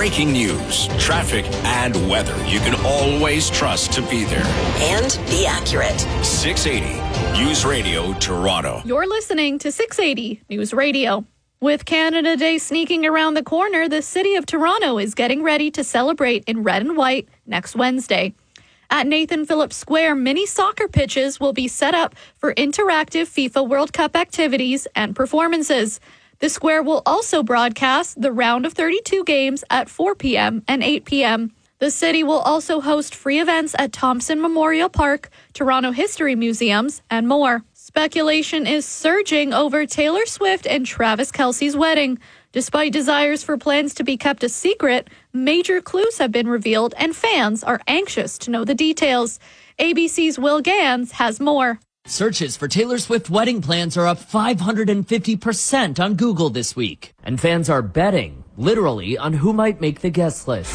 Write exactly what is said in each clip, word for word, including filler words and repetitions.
breaking news, traffic, and weather you can always trust to be there. And be accurate. six eighty News Radio Toronto. You're listening to six eighty News Radio. With Canada Day sneaking around the corner, the city of Toronto is getting ready to celebrate in red and white next Wednesday. At Nathan Phillips Square, mini soccer pitches will be set up for interactive FIFA World Cup activities and performances. The square will also broadcast the round of thirty-two games at four p.m. and eight p.m. The city will also host free events at Thompson Memorial Park, Toronto History Museums, and more. Speculation is surging over Taylor Swift and Travis Kelce's wedding. Despite desires for plans to be kept a secret, major clues have been revealed and fans are anxious to know the details. A B C's Will Gans has more. Searches for Taylor Swift wedding plans are up five hundred fifty percent on Google this week. And fans are betting, literally, on who might make the guest list.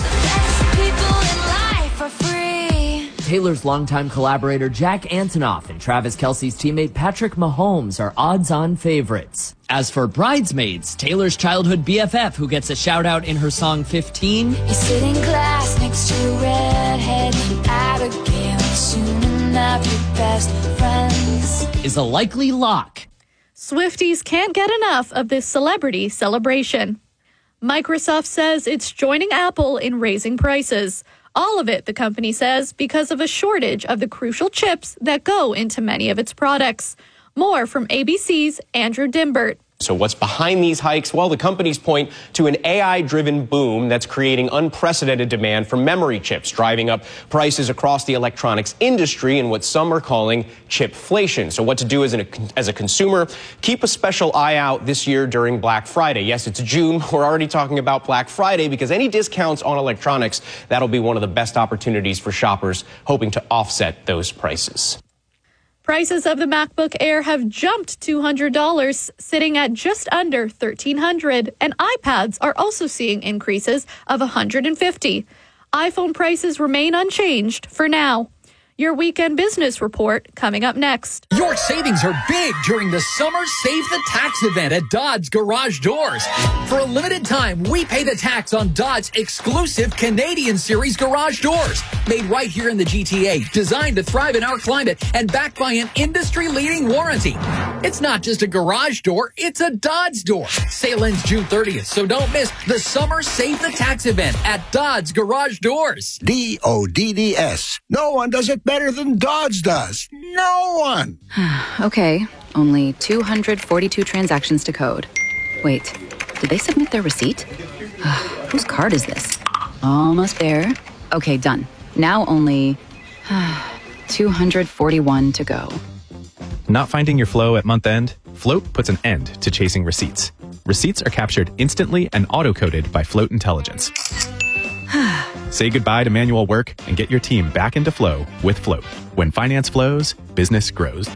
Taylor's longtime collaborator Jack Antonoff and Travis Kelce's teammate Patrick Mahomes are odds-on favorites. As for bridesmaids, Taylor's childhood B F F, who gets a shout-out in her song fifteen, you sit in class next to a redhead Abigail, soon enough your best friends, is a likely lock. Swifties can't get enough of this celebrity celebration. Microsoft says it's joining Apple in raising prices. All of it, the company says, because of a shortage of the crucial chips that go into many of its products. More from A B C's Andrew Dimbert. So what's behind these hikes? Well, the companies point to an A I-driven boom that's creating unprecedented demand for memory chips, driving up prices across the electronics industry and what some are calling chipflation. So what to do as, an, as a consumer? Keep a special eye out this year during Black Friday. Yes, it's June. We're already talking about Black Friday because any discounts on electronics, that'll be one of the best opportunities for shoppers hoping to offset those prices. Prices of the MacBook Air have jumped two hundred dollars, sitting at just under thirteen hundred dollars, and iPads are also seeing increases of one hundred fifty dollars. iPhone prices remain unchanged for now. Your weekend business report coming up next. Your savings are big during the Summer Save the Tax event at Dodds Garage Doors. For a limited time, we pay the tax on Dodds' exclusive Canadian Series garage doors. Made right here in the G T A, designed to thrive in our climate, and backed by an industry-leading warranty. It's not just a garage door, it's a Dodds door. Sale ends June thirtieth, so don't miss the Summer Save the Tax event at Dodds Garage Doors. D O D D S. No one does it better than Dodds does. No one. Okay, only two hundred forty-two transactions to code. Wait, did they submit their receipt? Whose card is this? Almost there. Okay, done. Now only two hundred forty-one to go. Not finding your flow at month end? Float puts an end to chasing receipts. Receipts are captured instantly and auto-coded by Float Intelligence. Say goodbye to manual work and get your team back into flow with Float. When finance flows, business grows.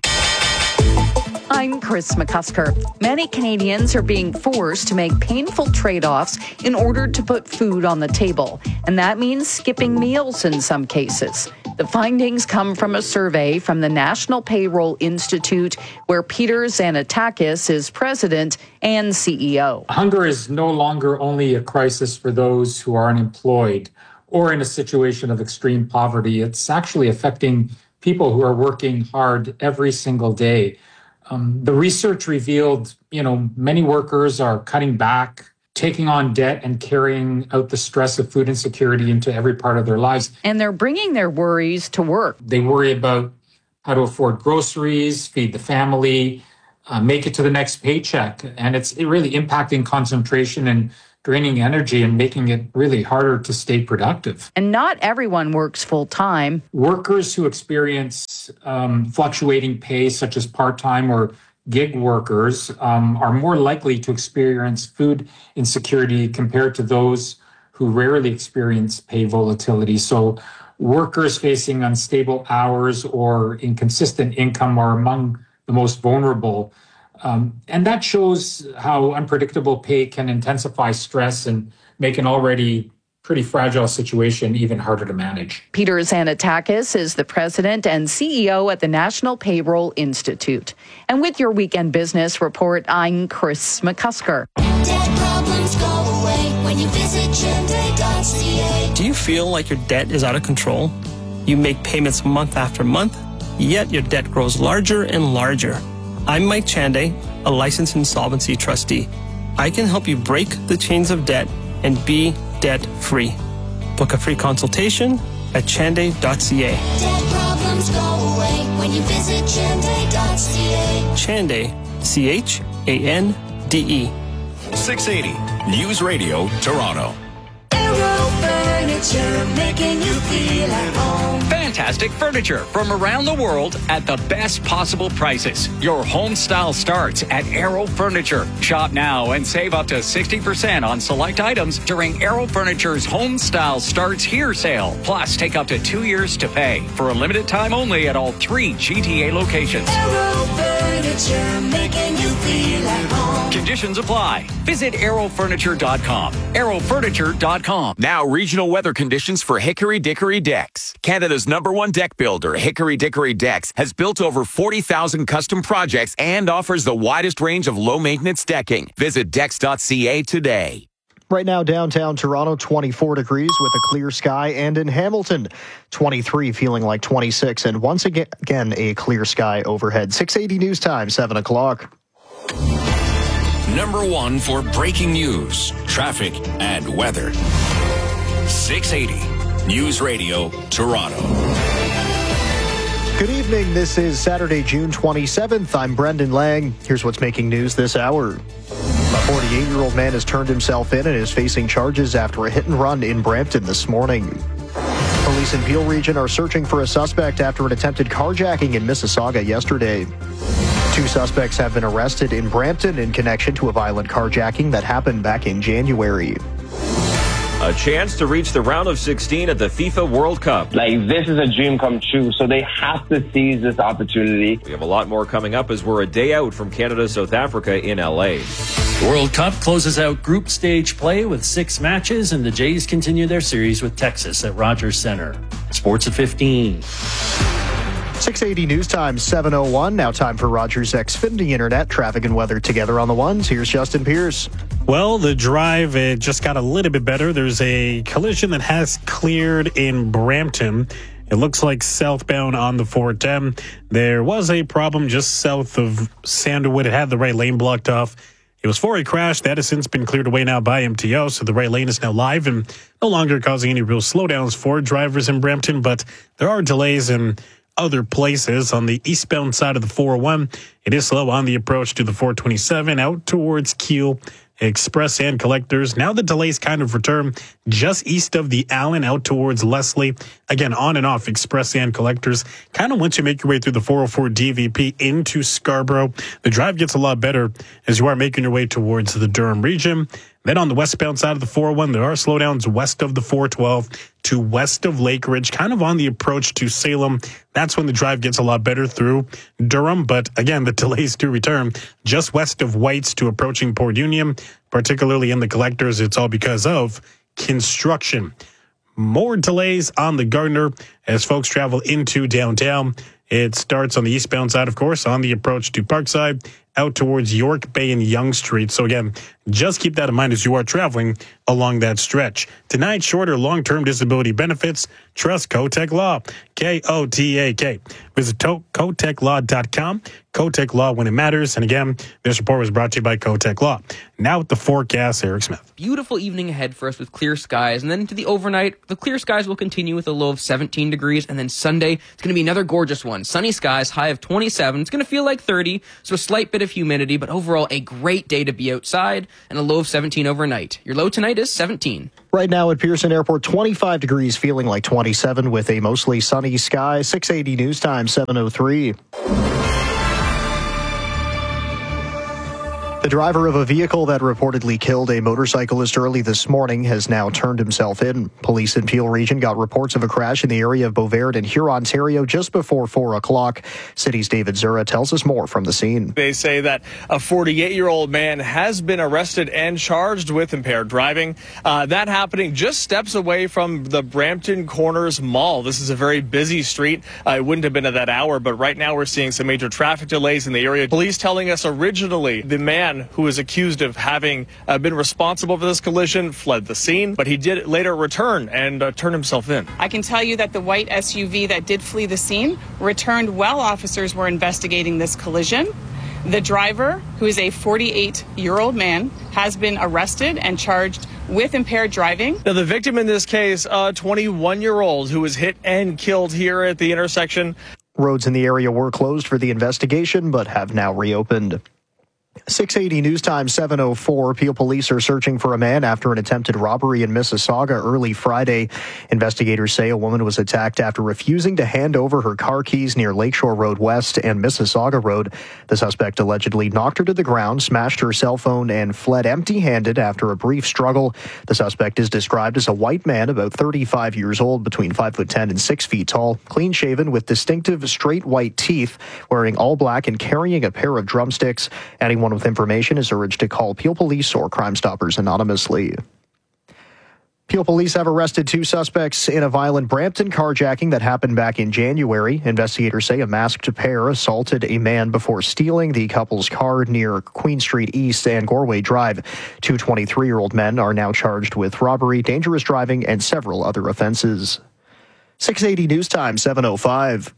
I'm Chris McCusker. Many Canadians are being forced to make painful trade-offs in order to put food on the table, and that means skipping meals in some cases. The findings come from a survey from the National Payroll Institute, where Peter Xanatakis is president and C E O. Hunger is no longer only a crisis for those who are unemployed or in a situation of extreme poverty. It's actually affecting people who are working hard every single day. Um, the research revealed, you know, many workers are cutting back, taking on debt and carrying out the stress of food insecurity into every part of their lives. And they're bringing their worries to work. They worry about how to afford groceries, feed the family, uh, make it to the next paycheck. And it's really impacting concentration and draining energy and making it really harder to stay productive. And not everyone works full time. Workers who experience um, fluctuating pay, such as part-time or gig workers, um, are more likely to experience food insecurity compared to those who rarely experience pay volatility. So workers facing unstable hours or inconsistent income are among the most vulnerable. Um, and that shows how unpredictable pay can intensify stress and make an already pretty fragile situation even harder to manage. Peter Xanatakis is the president and C E O at the National Payroll Institute. And with your weekend business report, I'm Chris McCusker. Dead problems go away when you visit Gym Day. you feel like your debt is out of control? You make payments month after month, yet your debt grows larger and larger. I'm Mike Chanday, a licensed insolvency trustee. I can help you break the chains of debt and be debt-free. Book a free consultation at chanday dot c a. Debt problems go away when you visit chanday dot c a. Chanday, C H A N D E. six eighty News Radio, Toronto. Aero Furniture, making you feel at home. Fantastic furniture from around the world at the best possible prices. Your home style starts at Aero Furniture. Shop now and save up to sixty percent on select items during Aero Furniture's Home Style Starts Here sale. Plus, take up to two years to pay for a limited time only at all three G T A locations. Aero Furniture, making you feel at home. Conditions apply. Visit aero furniture dot com. aero furniture dot com. Now, regional weather conditions for Hickory Dickory Decks. Canada's number one deck builder, Hickory Dickory Decks, has built over forty thousand custom projects and offers the widest range of low-maintenance decking. Visit decks dot c a today. Right now, downtown Toronto, twenty-four degrees with a clear sky, and in Hamilton, twenty-three, feeling like twenty-six, and once again, again a clear sky overhead. six eighty News Time, seven o'clock. Number one for breaking news, traffic, and weather. six eighty News Radio, Toronto. Good evening. This is Saturday, June twenty-seventh. I'm Brendan Lang. Here's what's making news this hour. A forty-eight-year-old man has turned himself in and is facing charges after a hit and run in Brampton this morning. Police in Peel Region are searching for a suspect after an attempted carjacking in Mississauga yesterday. Two suspects have been arrested in Brampton in connection to a violent carjacking that happened back in January. A chance to reach the round of sixteen at the FIFA World Cup. Like, this is a dream come true, so they have to seize this opportunity. We have a lot more coming up as we're a day out from Canada-South Africa in L A. The World Cup closes out group stage play with six matches, and the Jays continue their series with Texas at Rogers Center. Sports at fifteen. six eighty News Time, seven oh one. Now time for Rogers Xfinity Internet. Traffic and weather together on the ones. Here's Justin Pierce. Well, the drive it just got a little bit better. There's a collision that has cleared in Brampton. It looks like southbound on the four ten. There was a problem just south of Sandalwood. It had the right lane blocked off. It was for a crash. That has since been cleared away now by M T O, so the right lane is now live and no longer causing any real slowdowns for drivers in Brampton, but there are delays in other places. On the eastbound side of the four oh one, it is slow on the approach to the four twenty-seven out towards Keele Express and Collectors. Now the delays kind of return just east of the Allen out towards Leslie. Again, on and off Express and Collectors. Kind of once you make your way through the four oh four D V P into Scarborough, the drive gets a lot better as you are making your way towards the Durham region. Then on the westbound side of the four oh one, there are slowdowns west of the four twelve to west of Lake Ridge, kind of on the approach to Salem. That's when the drive gets a lot better through Durham. But again, the delays do return just west of Whites to approaching Port Union, particularly in the Collectors. It's all because of construction. More delays on the Gardner as folks travel into downtown. It starts on the eastbound side, of course, on the approach to Parkside, out towards York Bay and Yonge Street. So again, just keep that in mind as you are traveling along that stretch. Tonight, shorter long-term disability benefits. Trust Kotek Law. K O T A K. Visit kotek law dot com. Kotek Law when it matters. And again, this report was brought to you by Kotek Law. Now with the forecast, Eric Smith. Beautiful evening ahead for us with clear skies. And then into the overnight, the clear skies will continue with a low of seventeen degrees. And then Sunday, it's going to be another gorgeous one. Sunny skies, high of twenty-seven. It's going to feel like thirty, so a slight bit of humidity, but overall a great day to be outside and a low of seventeen overnight. Your low tonight is seventeen. Right now at Pearson Airport, twenty-five degrees, feeling like twenty-seven with a mostly sunny sky. six eighty News Time, seven oh three. The driver of a vehicle that reportedly killed a motorcyclist early this morning has now turned himself in. Police in Peel Region got reports of a crash in the area of Beauvert and Huron, Ontario just before four o'clock. City's David Zura tells us more from the scene. They say that a forty-eight-year-old man has been arrested and charged with impaired driving. Uh, that happening just steps away from the Brampton Corners Mall. This is a very busy street. Uh, it wouldn't have been at that hour, but right now we're seeing some major traffic delays in the area. Police telling us originally the man man who is accused of having uh, been responsible for this collision fled the scene, but he did later return and uh, turn himself in. I can tell you that the white S U V that did flee the scene returned while officers were investigating this collision. The driver, who is a forty-eight-year-old man, has been arrested and charged with impaired driving. Now, the victim in this case, a twenty-one-year-old who was hit and killed here at the intersection. Roads in the area were closed for the investigation, but have now reopened. six eighty News Time seven oh four. Peel police are searching for a man after an attempted robbery in Mississauga early Friday. Investigators say a woman was attacked after refusing to hand over her car keys near Lakeshore Road West and Mississauga Road. The suspect allegedly knocked her to the ground, smashed her cell phone, and fled empty-handed after a brief struggle. The suspect is described as a white man, about thirty-five years old, between five foot ten and six feet tall, clean-shaven with distinctive straight white teeth, wearing all black and carrying a pair of drumsticks. Anyone with information is urged to call Peel Police or Crime Stoppers anonymously. Peel Police have arrested two suspects in a violent Brampton carjacking that happened back in January. Investigators say a masked pair assaulted a man before stealing the couple's car near Queen Street East and Gorway Drive. Two twenty-three-year-old men are now charged with robbery, dangerous driving, and several other offenses. six eighty News Time seven oh five.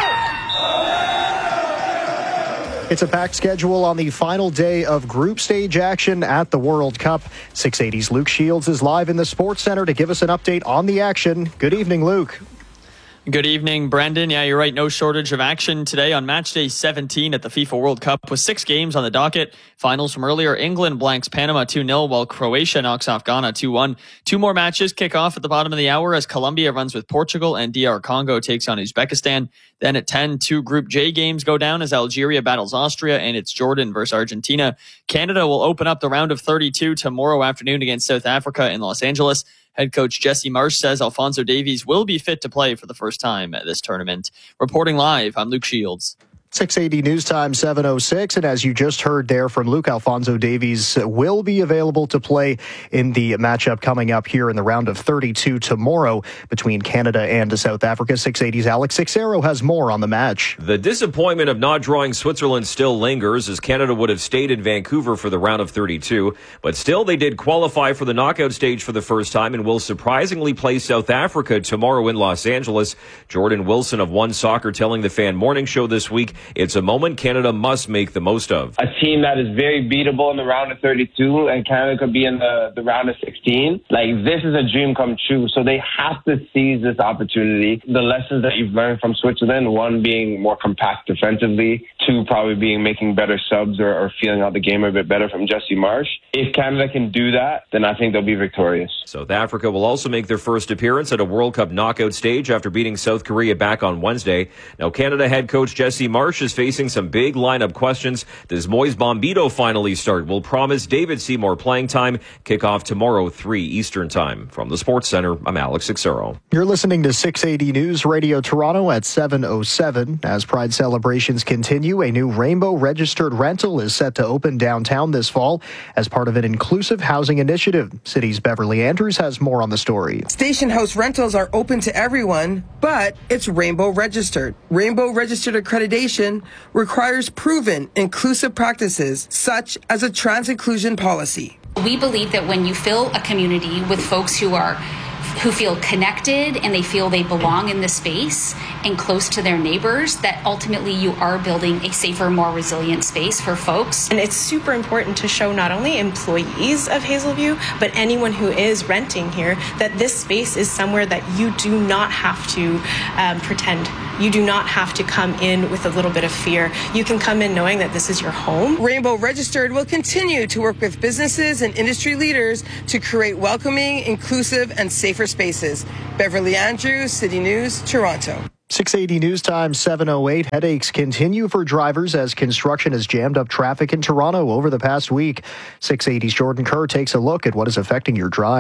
It's a packed schedule on the final day of group stage action at the World Cup. six eighty's Luke Shields is live in the Sports Center to give us an update on the action. Good evening, Luke. Good evening, Brendan. Yeah, you're right. No shortage of action today on match day seventeen at the FIFA World Cup with six games on the docket. Finals from earlier, England blanks Panama two nil while Croatia knocks off Ghana two one. Two more matches kick off at the bottom of the hour as Colombia runs with Portugal and D R Congo takes on Uzbekistan. Then at ten, two Group J games go down as Algeria battles Austria and it's Jordan versus Argentina. Canada will open up the round of thirty-two tomorrow afternoon against South Africa in Los Angeles. Head coach Jesse Marsh says Alphonso Davies will be fit to play for the first time at this tournament. Reporting live, I'm Luke Shields. six eighty News Time seven oh six, and as you just heard there from Luke, Alphonso Davies will be available to play in the matchup coming up here in the round of thirty-two tomorrow between Canada and South Africa. six eighty's Alex Sixero has more on the match. The disappointment of not drawing Switzerland still lingers, as Canada would have stayed in Vancouver for the round of thirty-two, but still they did qualify for the knockout stage for the first time and will surprisingly play South Africa tomorrow in Los Angeles. Jordan Wilson of One Soccer telling the Fan Morning Show this week, it's a moment Canada must make the most of. A team that is very beatable in the round of thirty-two, and Canada could be in the, the round of sixteen. Like, this is a dream come true, so they have to seize this opportunity. The lessons that you've learned from Switzerland, one being more compact defensively, two probably being making better subs or, or feeling out the game a bit better from Jesse Marsh. If Canada can do that, then I think they'll be victorious. South Africa will also make their first appearance at a World Cup knockout stage after beating South Korea back on Wednesday. Now, Canada head coach Jesse Marsh is facing some big lineup questions. Does Moise Bombito finally start? Will promise David Seymour playing time. Kickoff tomorrow, three Eastern time. From the Sports Center, I'm Alex Sixero. You're listening to six eighty News Radio Toronto at seven oh seven. As Pride celebrations continue, a new Rainbow registered rental is set to open downtown this fall as part of an inclusive housing initiative. City's Beverly Andrews has more on the story. Station house rentals are open to everyone, but it's Rainbow registered. Rainbow registered accreditation requires proven inclusive practices, such as a trans inclusion policy. We believe that when you fill a community with folks who are who feel connected and they feel they belong in the space and close to their neighbors, that ultimately you are building a safer, more resilient space for folks. And it's super important to show not only employees of Hazelview, but anyone who is renting here, that this space is somewhere that you do not have to um, pretend. You do not have to come in with a little bit of fear. You can come in knowing that this is your home. Rainbow Registered will continue to work with businesses and industry leaders to create welcoming, inclusive, and safer spaces. Beverly Andrews, City News, Toronto. six eighty News Time seven oh eight. Headaches continue for drivers as construction has jammed up traffic in Toronto over the past week. six eighty's Jordan Kerr takes a look at what is affecting your drive.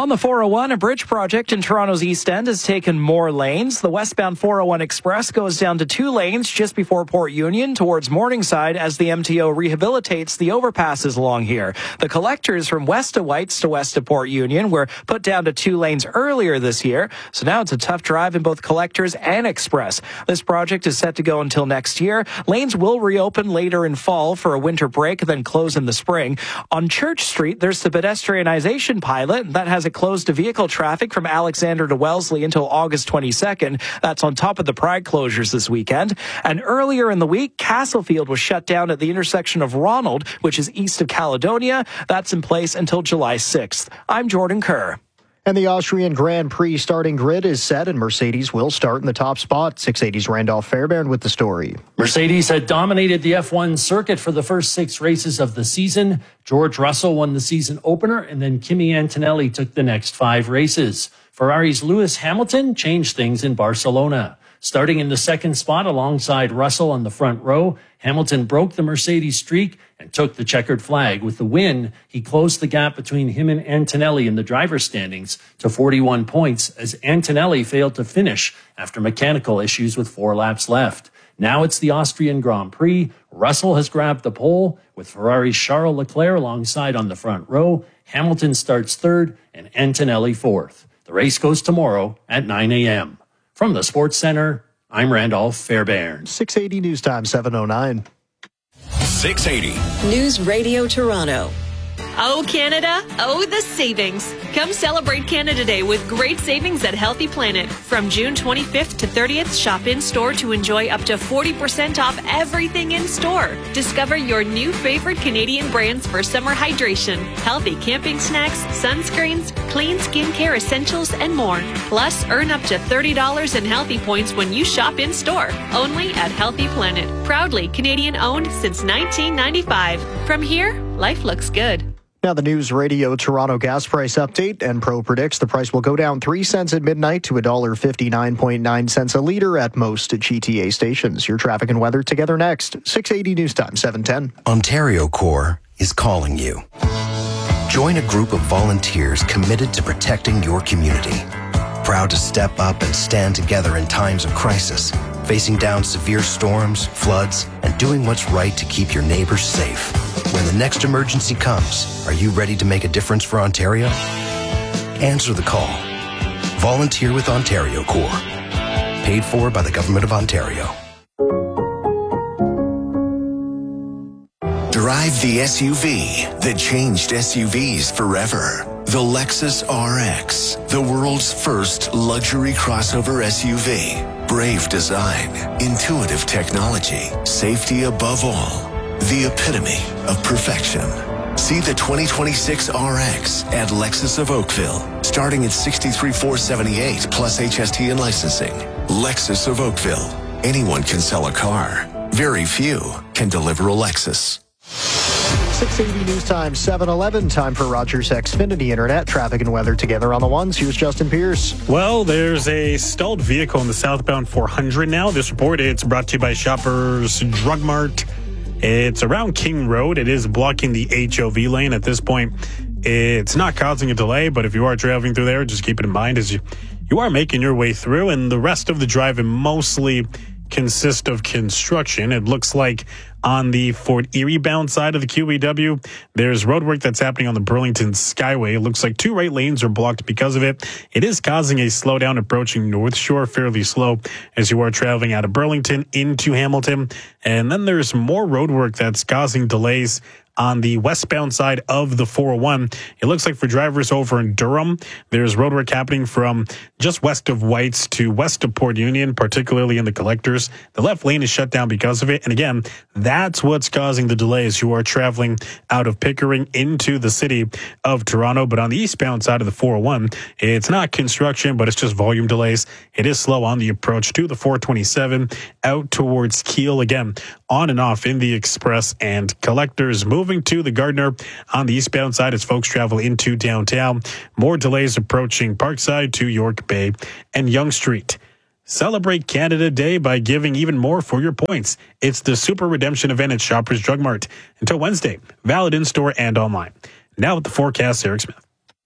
On the four oh one, a bridge project in Toronto's East End has taken more lanes. The westbound four oh one Express goes down to two lanes just before Port Union towards Morningside as the M T O rehabilitates the overpasses along here. The collectors from west of Whites to west of Port Union were put down to two lanes earlier this year, so now it's a tough drive in both collectors and Express. This project is set to go until next year. Lanes will reopen later in fall for a winter break, then close in the spring. On Church Street, there's the pedestrianization pilot that has a closed to vehicle traffic from Alexander to Wellesley until August twenty-second. That's on top of the Pride closures this weekend. And earlier in the week, Castlefield was shut down at the intersection of Ronald, which is east of Caledonia. That's in place until July sixth. I'm Jordan Kerr. And the Austrian Grand Prix starting grid is set, and Mercedes will start in the top spot. six eighty's Randolph Fairbairn with the story. Mercedes had dominated the F one circuit for the first six races of the season. George Russell won the season opener, and then Kimi Antonelli took the next five races. Ferrari's Lewis Hamilton changed things in Barcelona. Starting in the second spot alongside Russell on the front row, Hamilton broke the Mercedes streak and took the checkered flag. With the win, he closed the gap between him and Antonelli in the driver's standings to forty-one points as Antonelli failed to finish after mechanical issues with four laps left. Now it's the Austrian Grand Prix. Russell has grabbed the pole with Ferrari's Charles Leclerc alongside on the front row. Hamilton starts third and Antonelli fourth. The race goes tomorrow at nine a.m. From the Sports Center, I'm Randolph Fairbairn. six eighty News Time, seven oh nine. six eighty. News Radio Toronto. Oh, Canada. Oh, the savings. Come celebrate Canada Day with great savings at Healthy Planet. From June twenty-fifth to thirtieth, shop in-store to enjoy up to forty percent off everything in-store. Discover your new favorite Canadian brands for summer hydration, healthy camping snacks, sunscreens, clean skincare essentials, and more. Plus, earn up to thirty dollars in Healthy Points when you shop in-store. Only at Healthy Planet. Proudly Canadian-owned since nineteen ninety-five. From here, life looks good. Now the News Radio Toronto gas price update. Enpro predicts the price will go down three cents at midnight to one dollar fifty-nine point nine cents a litre at most G T A stations. Your traffic and weather together next. six eighty News Time, seven ten. Ontario Corps is calling you. Join a group of volunteers committed to protecting your community. Proud to step up and stand together in times of crisis, facing down severe storms, floods, and doing what's right to keep your neighbors safe. When the next emergency comes, are you ready to make a difference for Ontario? Answer the call. Volunteer with Ontario Corps. Paid for by the Government of Ontario. Drive the S U V that changed S U Vs forever. The Lexus R X, the world's first luxury crossover S U V. Brave design, intuitive technology, safety above all. The epitome of perfection. See the twenty twenty-six R X at Lexus of Oakville, starting at sixty-three thousand four hundred seventy-eight dollars plus H S T and licensing. Lexus of Oakville. Anyone can sell a car. Very few can deliver a Lexus. six eighty News Time, seven eleven. Time for Rogers Xfinity Internet. Traffic and weather together on the ones. Here's Justin Pierce. Well, there's a stalled vehicle in the southbound four hundred now. This report, it's brought to you by Shoppers Drug Mart. It's around King Road. It is blocking the H O V lane at this point. It's not causing a delay, but if you are traveling through there, just keep it in mind as you, you are making your way through, and the rest of the drive mostly consist of construction. It looks like on the Fort Erie bound side of the Q E W, there's road work that's happening on the Burlington Skyway. It looks like two right lanes are blocked because of it. It is causing a slowdown approaching North Shore, fairly slow as you are traveling out of Burlington into Hamilton. And then there's more road work that's causing delays on the westbound side of the four oh one. It looks like for drivers over in Durham, there's roadwork happening from just west of Whites to west of Port Union, particularly in the collectors. The left lane is shut down because of it. And again, that's what's causing the delays. You are traveling out of Pickering into the city of Toronto. But on the eastbound side of the four oh one, it's not construction, but it's just volume delays. It is slow on the approach to the four twenty-seven out towards Keele. Again, on and off in the express and collectors. Moving to the Gardner on the eastbound side as folks travel into downtown. More delays approaching Parkside to York Bay and Yonge Street. Celebrate Canada Day by giving even more for your points. It's the Super Redemption event at Shoppers Drug Mart until Wednesday. Valid in-store and online. Now with the forecast, Eric Smith.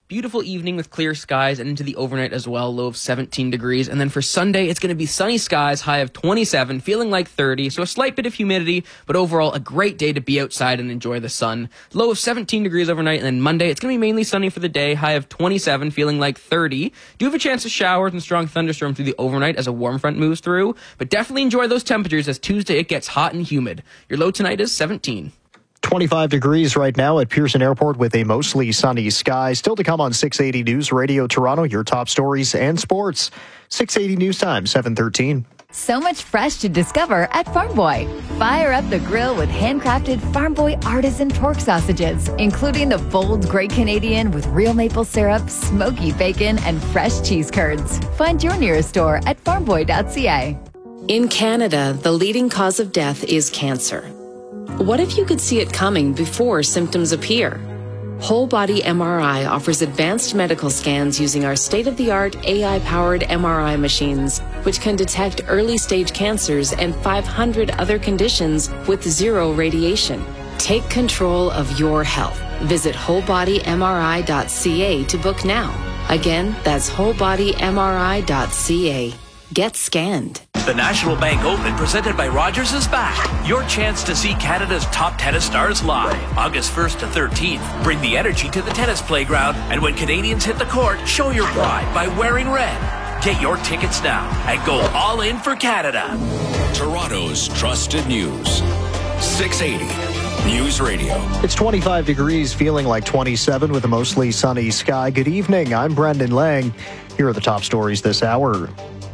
Beautiful evening with clear skies and into the overnight as well, low of seventeen degrees. And then for Sunday, it's going to be sunny skies, high of twenty-seven, feeling like thirty. So a slight bit of humidity, but overall a great day to be outside and enjoy the sun. Low of seventeen degrees overnight. And then Monday, it's going to be mainly sunny for the day, high of twenty-seven, feeling like thirty. Do have a chance of showers and strong thunderstorms through the overnight as a warm front moves through. But definitely enjoy those temperatures as Tuesday it gets hot and humid. Your low tonight is seventeen. twenty-five degrees right now at Pearson Airport with a mostly sunny sky. Still to come on six eighty News Radio Toronto, your top stories and sports. six eighty News Time, seven thirteen. So much fresh to discover at Farm Boy. Fire up the grill with handcrafted Farm Boy artisan pork sausages, including the bold Great Canadian with real maple syrup, smoky bacon, and fresh cheese curds. Find your nearest store at farm boy dot c a. In Canada, the leading cause of death is cancer. What if you could see it coming before symptoms appear? Whole Body M R I offers advanced medical scans using our state-of-the-art A I-powered M R I machines, which can detect early-stage cancers and five hundred other conditions with zero radiation. Take control of your health. Visit whole body m r i dot c a to book now. Again, that's whole body m r i dot c a. Get scanned. The National Bank Open, presented by Rogers, is back. Your chance to see Canada's top tennis stars live. August first to thirteenth. Bring the energy to the tennis playground, and when Canadians hit the court, show your pride by wearing red. Get your tickets now and go all in for Canada. Toronto's trusted news. six eighty News Radio. It's twenty-five degrees, feeling like twenty-seven with a mostly sunny sky. Good evening. I'm Brendan Lang. Here are the top stories this hour.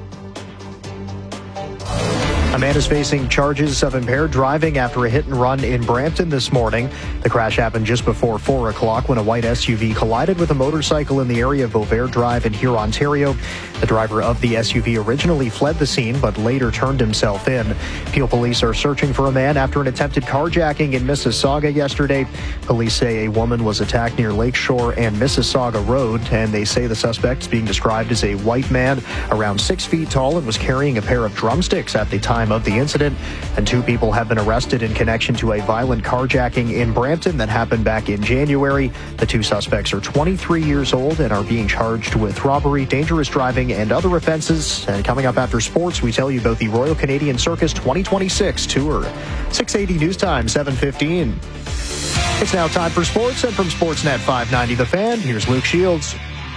A man is facing charges of impaired driving after a hit and run in Brampton this morning. The crash happened just before four o'clock when a white S U V collided with a motorcycle in the area of Beauvert Drive in Huron, Ontario. The driver of the S U V originally fled the scene, but later turned himself in. Peel police are searching for a man after an attempted carjacking in Mississauga yesterday. Police say a woman was attacked near Lakeshore and Mississauga Road, and they say the suspect is being described as a white man around six feet tall and was carrying a pair of drumsticks at the time of the incident. And two people have been arrested in connection to a violent carjacking in Brampton that happened back in January. The two suspects are twenty-three years old and are being charged with robbery, dangerous driving, and other offenses. And coming up after sports, we tell you about the Royal Canadian Circus twenty twenty-six tour. six eighty News Time, seven fifteen. It's now time for sports, and from Sportsnet five ninety The Fan, here's Luke Shields.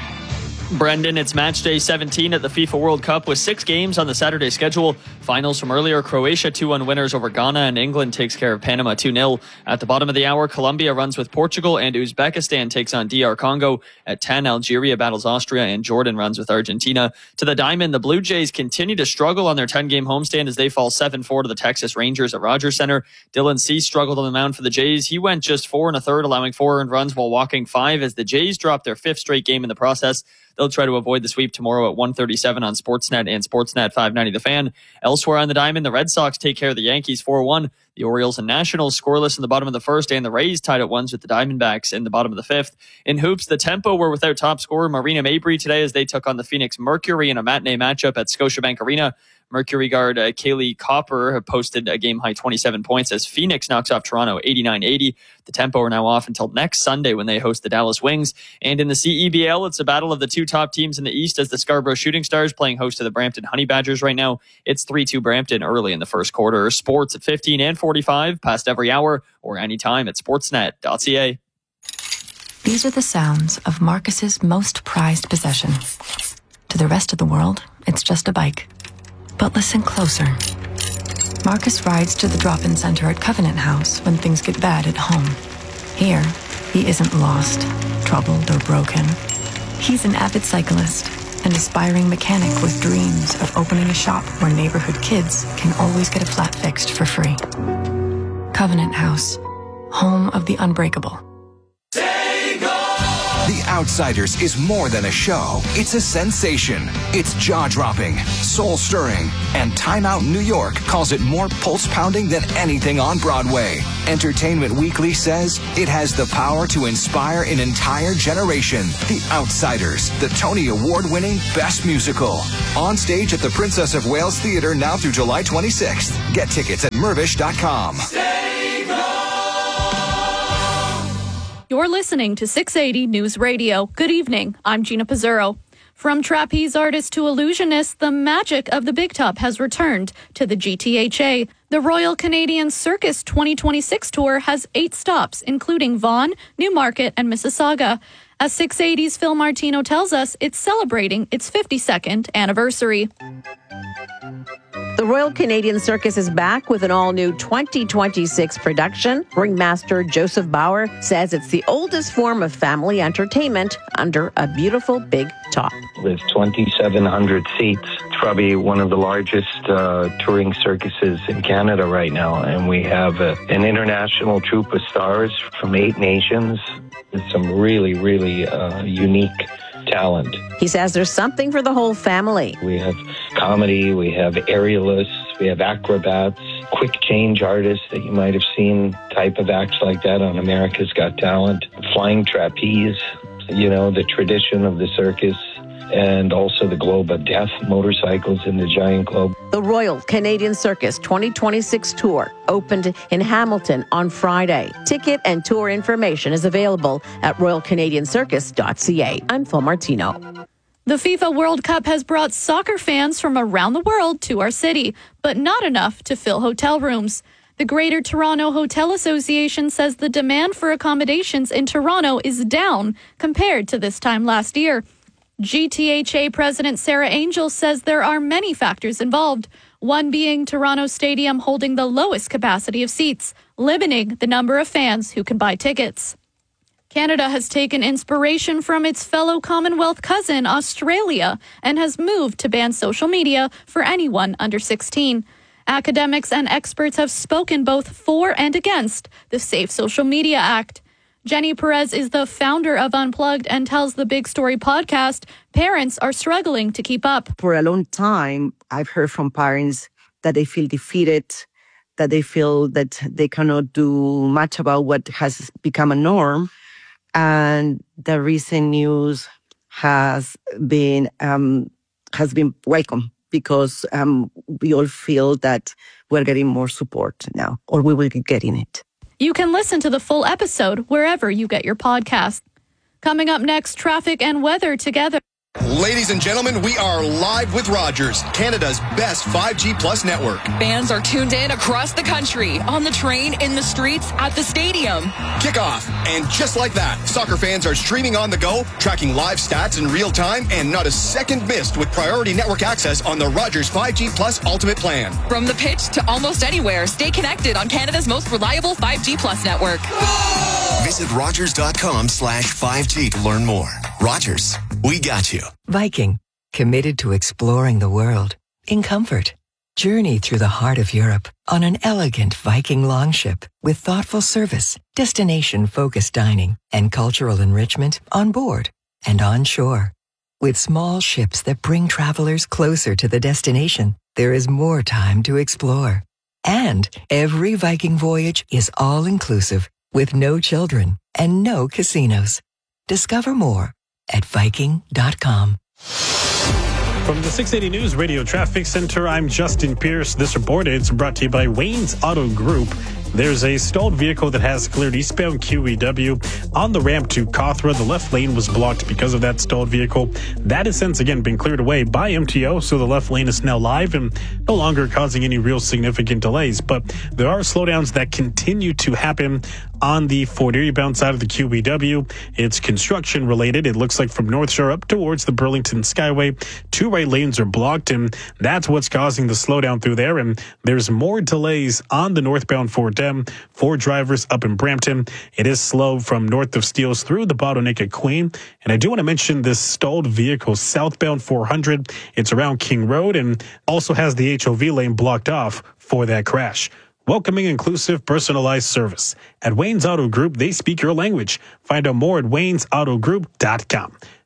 Brendan, it's match day seventeen at the FIFA World Cup with six games on the Saturday schedule. Finals from earlier, Croatia two one winners over Ghana, and England takes care of Panama two nil. At the bottom of the hour, Colombia runs with Portugal, and Uzbekistan takes on D R Congo. At ten, Algeria battles Austria, and Jordan runs with Argentina. To the diamond, the Blue Jays continue to struggle on their ten-game homestand as they fall seven four to the Texas Rangers at Rogers Center. Dylan Cease struggled on the mound for the Jays. He went just four and a third, allowing four earned runs while walking five as the Jays dropped their fifth straight game in the process. They'll try to avoid the sweep tomorrow at one thirty-seven on Sportsnet and Sportsnet five ninety The Fan. Elsewhere on the diamond, the Red Sox take care of the Yankees four one. The Orioles and Nationals scoreless in the bottom of the first, and the Rays tied at ones with the Diamondbacks in the bottom of the fifth. In hoops, the Tempo were without top scorer Marina Mabry today as they took on the Phoenix Mercury in a matinee matchup at Scotiabank Arena. Mercury guard uh, Kaylee Copper posted a game-high twenty-seven points as Phoenix knocks off Toronto eighty-nine eighty. The Tempo are now off until next Sunday when they host the Dallas Wings. And in the C E B L, it's a battle of the two top teams in the East as the Scarborough Shooting Stars playing host to the Brampton Honey Badgers right now. It's three two Brampton early in the first quarter. Sports at fifteen and forty-five, past every hour, or anytime at sportsnet dot c a. These are the sounds of Marcus's most prized possession. To the rest of the world, it's just a bike. But listen closer. Marcus rides to the drop-in center at Covenant House when things get bad at home. Here, he isn't lost, troubled, or broken. He's an avid cyclist, an aspiring mechanic with dreams of opening a shop where neighborhood kids can always get a flat fixed for free. Covenant House, home of the unbreakable. The Outsiders is more than a show. It's a sensation. It's jaw-dropping, soul-stirring, and Time Out New York calls it more pulse-pounding than anything on Broadway. Entertainment Weekly says it has the power to inspire an entire generation. The Outsiders, the Tony Award-winning Best Musical. On stage at the Princess of Wales Theatre now through July twenty-sixth. Get tickets at mervish dot com. You're listening to six eighty News Radio. Good evening. I'm Gina Pizzurro. From trapeze artist to illusionist, the magic of the Big Top has returned to the G T H A. The Royal Canadian Circus twenty twenty-six tour has eight stops, including Vaughan, Newmarket, and Mississauga. As six eighty's Phil Martino tells us, it's celebrating its fifty-second anniversary. The Royal Canadian Circus is back with an all-new twenty twenty-six production. Ringmaster Joseph Bauer says it's the oldest form of family entertainment under a beautiful big top. With twenty-seven hundred seats, it's probably one of the largest uh, touring circuses in Canada right now. And we have a, an international troupe of stars from eight nations with some really, really uh, unique talent. He says there's something for the whole family. We have comedy, we have aerialists, we have acrobats, quick change artists that you might have seen, type of acts like that on America's Got Talent, flying trapeze, you know, the tradition of the circus, and also the Globe of Death, motorcycles in the Giant Globe. The Royal Canadian Circus twenty twenty-six tour opened in Hamilton on Friday. Ticket and tour information is available at royal canadian circus dot c a. I'm Phil Martino. The FIFA World Cup has brought soccer fans from around the world to our city, but not enough to fill hotel rooms. The Greater Toronto Hotel Association says the demand for accommodations in Toronto is down compared to this time last year. G T H A President Sarah Angel says there are many factors involved, one being Toronto Stadium holding the lowest capacity of seats, limiting the number of fans who can buy tickets. Canada has taken inspiration from its fellow Commonwealth cousin, Australia, and has moved to ban social media for anyone under sixteen. Academics and experts have spoken both for and against the Safe Social Media Act. Jenny Perez is the founder of Unplugged and tells the Big Story podcast parents are struggling to keep up. For a long time, I've heard from parents that they feel defeated, that they feel that they cannot do much about what has become a norm. And the recent news has been um, has been welcome because um, we all feel that we're getting more support now, or we will be getting it. You can listen to the full episode wherever you get your podcast. Coming up next, traffic and weather together. Ladies and gentlemen, we are live with Rogers, Canada's best five G Plus network. Fans are tuned in across the country, on the train, in the streets, at the stadium. Kickoff. And just like that, soccer fans are streaming on the go, tracking live stats in real time, and not a second missed with priority network access on the Rogers five G Plus Ultimate plan. From the pitch to almost anywhere, stay connected on Canada's most reliable five G Plus network. Visit Rogers.com slash 5G to learn more. Rogers, we got you. Viking, committed to exploring the world in comfort. Journey through the heart of Europe on an elegant Viking longship with thoughtful service, destination-focused dining, and cultural enrichment on board and on shore. With small ships that bring travelers closer to the destination, there is more time to explore. And every Viking voyage is all-inclusive with no children and no casinos. Discover more at Viking dot com. From the six eighty News Radio Traffic Center, I'm Justin Pierce. This report is brought to you by Wayne's Auto Group. There's a stalled vehicle that has cleared eastbound Q E W on the ramp to Cawthra. The left lane was blocked because of that stalled vehicle. That has since again been cleared away by M T O, so the left lane is now live and no longer causing any real significant delays. But there are slowdowns that continue to happen on the Fort Erie bound side of the Q E W. It's construction related. It looks like from North Shore up towards the Burlington Skyway, two right lanes are blocked, and that's what's causing the slowdown through there. And there's more delays on the northbound Fort M for drivers up in Brampton. It is slow from north of Steeles through the bottleneck at Queen. And I do want to mention this stalled vehicle southbound four hundred. It's around King Road and also has the H O V lane blocked off for that crash. Welcoming, inclusive, personalized service. At Wayne's Auto Group, they speak your language. Find out more at waynes auto group dot com.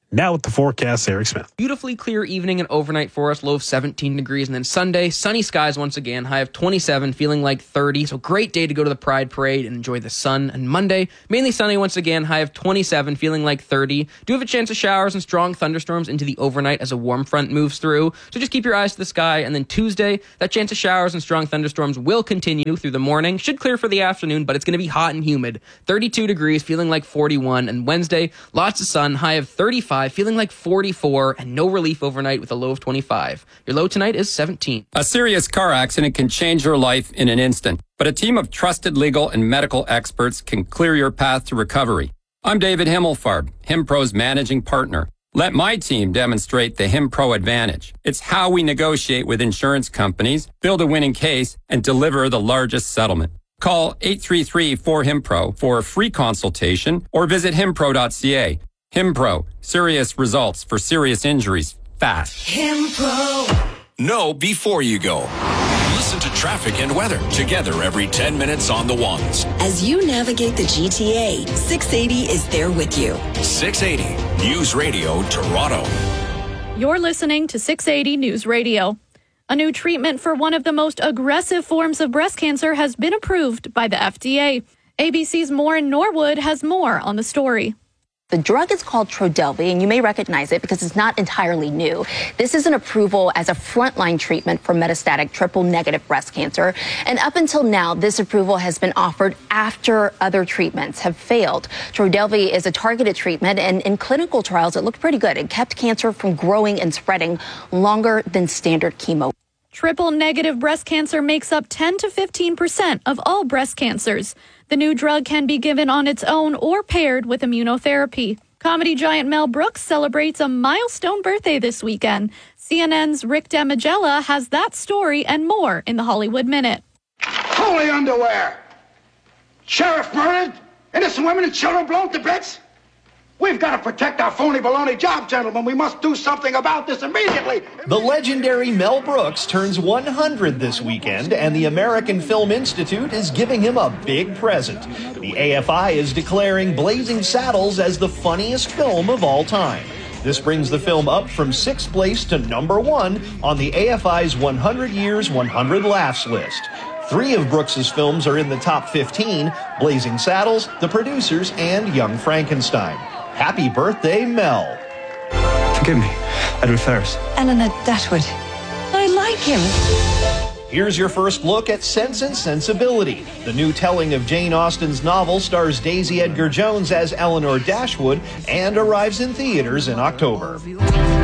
Now with the forecast, Eric Smith. Beautifully clear evening and overnight for us, low of seventeen degrees. And then Sunday, sunny skies once again, high of twenty-seven, feeling like thirty. So great day to go to the Pride Parade and enjoy the sun. And Monday, mainly sunny once again, high of twenty-seven, feeling like thirty. Do have a chance of showers and strong thunderstorms into the overnight as a warm front moves through. So just keep your eyes to the sky. And then Tuesday, that chance of showers and strong thunderstorms will continue through the morning. Should clear for the afternoon, but it's going to be hot and humid. thirty-two degrees, feeling like forty-one. And Wednesday, lots of sun, high of thirty-five. Feeling like forty-four, and no relief overnight with a low of twenty-five. Your low tonight is seventeen. A serious car accident can change your life in an instant, but a team of trusted legal and medical experts can clear your path to recovery. I'm David Himmelfarb, HimPro's managing partner. Let my team demonstrate the HimPro advantage. It's how we negotiate with insurance companies, build a winning case, and deliver the largest settlement. Call eight three three, four, HIMPRO for a free consultation or visit himpro dot c a. HimPro, serious results for serious injuries, fast. HimPro. Know before you go. Listen to traffic and weather together every ten minutes on the ones. As you navigate the G T A, six eighty is there with you. six eighty News Radio Toronto. You're listening to six eighty News Radio. A new treatment for one of the most aggressive forms of breast cancer has been approved by the F D A. A B C's Maureen Norwood has more on the story. The drug is called Trodelvy, and you may recognize it because it's not entirely new. This is an approval as a frontline treatment for metastatic triple-negative breast cancer. And up until now, this approval has been offered after other treatments have failed. Trodelvy is a targeted treatment, and in clinical trials, it looked pretty good. It kept cancer from growing and spreading longer than standard chemo. Triple-negative breast cancer makes up ten to fifteen percent of all breast cancers. The new drug can be given on its own or paired with immunotherapy. Comedy giant Mel Brooks celebrates a milestone birthday this weekend. C N N's Rick Damigella has that story and more in the Hollywood Minute. Holy underwear! Sheriff murdered, innocent women and children blown to bits. We've got to protect our phony baloney job, gentlemen. We must do something about this immediately. The legendary Mel Brooks turns one hundred this weekend, and the American Film Institute is giving him a big present. The A F I is declaring Blazing Saddles as the funniest film of all time. This brings the film up from sixth place to number one on the A F I's one hundred Years, one hundred Laughs list. Three of Brooks's films are in the top fifteen, Blazing Saddles, The Producers, and Young Frankenstein. Happy birthday, Mel. Forgive me, Edward Ferris. Eleanor Dashwood. I like him. Here's your first look at Sense and Sensibility. The new telling of Jane Austen's novel stars Daisy Edgar Jones as Eleanor Dashwood and arrives in theaters in October. According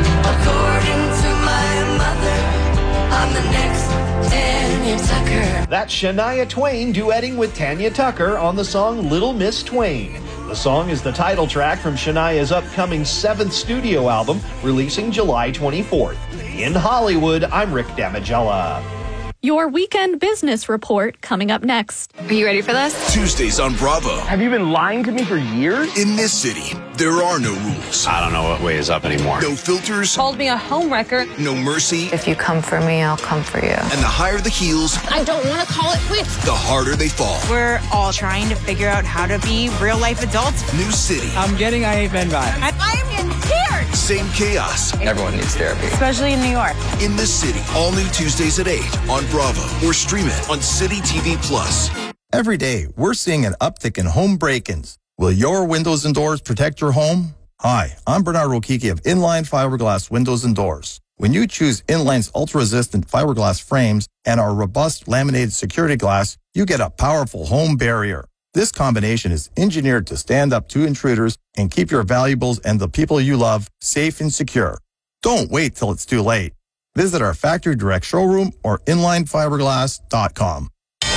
to my mother, I'm the next Tanya Tucker. That's Shania Twain duetting with Tanya Tucker on the song Little Miss Twain. The song is the title track from Shania's upcoming seventh studio album, releasing July twenty-fourth. In Hollywood, I'm Rick Damigella. Your weekend business report coming up next. Are you ready for this? Tuesdays on Bravo. Have you been lying to me for years? In this city, there are no rules. I don't know what way is up anymore. No filters. Called me a homewrecker. No mercy. If you come for me, I'll come for you. And the higher the heels, I don't want to call it quits. the harder they fall. We're all trying to figure out how to be real life adults. New city. I'm getting I Hate Men vibes. I, I am getting scared. Same chaos. Everyone needs therapy. Especially in New York. In this city. All new Tuesdays at eight on Bravo. Or stream it on City T V Plus. Every day, we're seeing an uptick in home break-ins. Will your windows and doors protect your home? Hi, I'm Bernard Rokiki of Inline Fiberglass Windows and Doors. When you choose Inline's ultra-resistant fiberglass frames and our robust laminated security glass, you get a powerful home barrier. This combination is engineered to stand up to intruders and keep your valuables and the people you love safe and secure. Don't wait till it's too late. Visit our factory direct showroom or inline fiberglass dot com.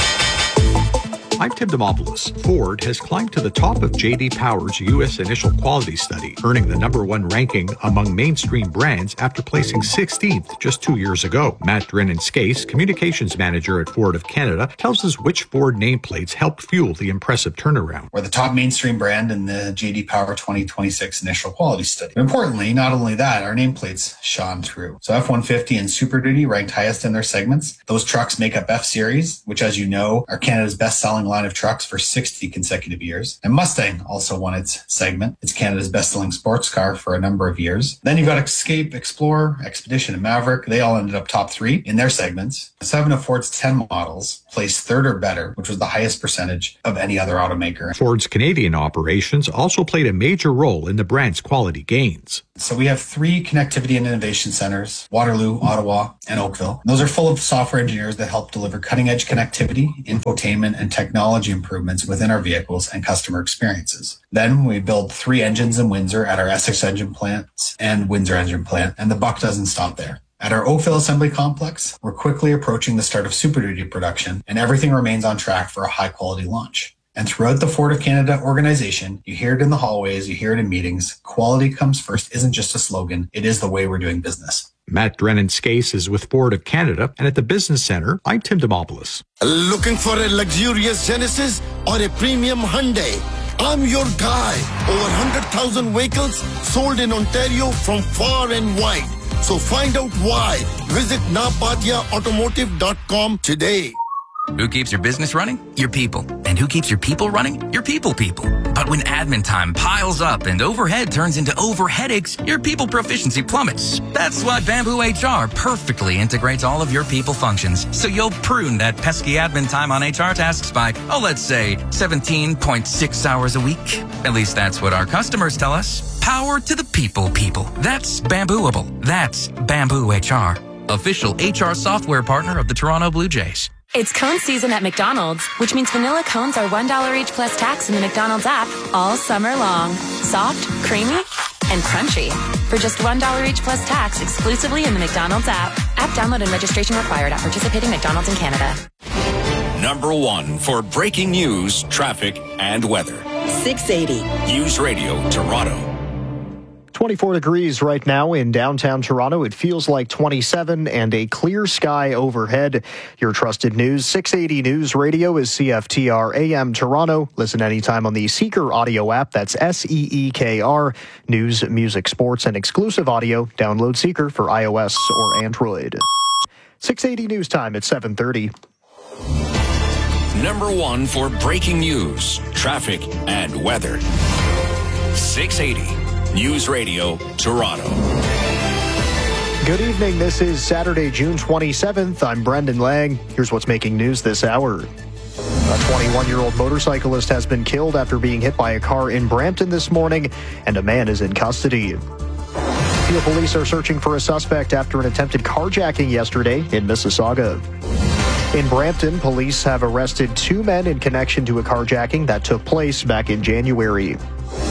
I'm Tim Dimopoulos. Ford has climbed to the top of J D Power's U S Initial Quality Study, earning the number one ranking among mainstream brands after placing sixteenth just two years ago. Matt Drennan-Skase, communications manager at Ford of Canada, tells us which Ford nameplates helped fuel the impressive turnaround. We're the top mainstream brand in the J D Power twenty twenty-six Initial Quality Study. Importantly, not only that, our nameplates shone through. So F one fifty and Super Duty ranked highest in their segments. Those trucks make up F-Series, which, as you know, are Canada's best-selling line of trucks for sixty consecutive years. And Mustang also won its segment. It's Canada's best-selling sports car for a number of years. Then you've got Escape, Explorer, Expedition, and Maverick. They all ended up top three in their segments. Seven of Ford's ten models placed third or better, which was the highest percentage of any other automaker. Ford's Canadian operations also played a major role in the brand's quality gains. So we have three connectivity and innovation centers, Waterloo, Ottawa, and Oakville. Those are full of software engineers that help deliver cutting-edge connectivity, infotainment, and technology improvements within our vehicles and customer experiences. Then we build three engines in Windsor at our Essex engine plants and Windsor engine plant, and the buck doesn't stop there. At our Oakville assembly complex, we're quickly approaching the start of Super Duty production, and everything remains on track for a high-quality launch. And throughout the Ford of Canada organization, you hear it in the hallways, you hear it in meetings. Quality comes first isn't just a slogan, it is the way we're doing business. Matt Drennan-Skase is with Ford of Canada, and at the Business Center, I'm Tim Demopoulos. Looking for a luxurious Genesis or a premium Hyundai? I'm your guy. Over one hundred thousand vehicles sold in Ontario from far and wide. So find out why. Visit napatia automotive dot com today. Who keeps your business running? Your people. And who keeps your people running? Your people people. But when admin time piles up and overhead turns into over headaches, your people proficiency plummets. That's why Bamboo H R perfectly integrates all of your people functions, so you'll prune that pesky admin time on H R tasks by, oh, let's say seventeen point six hours a week. At least that's what our customers tell us. Power to the people people. That's Bambooable. That's Bamboo H R. Official H R software partner of the Toronto Blue Jays. It's cone season at McDonald's, which means vanilla cones are one dollar each plus tax in the McDonald's app all summer long. Soft, creamy, and crunchy. For just one dollar each plus tax exclusively in the McDonald's app. App download and registration required at participating McDonald's in Canada. Number one for breaking news, traffic, and weather. six eighty. News Radio Toronto. twenty-four degrees right now in downtown Toronto. It feels like twenty-seven and a clear sky overhead. Your trusted news, six eighty News Radio is C F T R A M Toronto. Listen anytime on the Seeker audio app. That's S E E K R. News, music, sports, and exclusive audio. Download Seeker for iOS or Android. six eighty News Time at seven thirty. Number one for breaking news, traffic, and weather. six eighty. News Radio Toronto. Good evening. This is Saturday, June twenty-seventh. I'm Brendan Lang. Here's what's making news this hour. A twenty-one-year-old motorcyclist has been killed after being hit by a car in Brampton this morning, and a man is in custody. Peel police are searching for a suspect after an attempted carjacking yesterday in Mississauga. In Brampton, police have arrested two men in connection to a carjacking that took place back in January.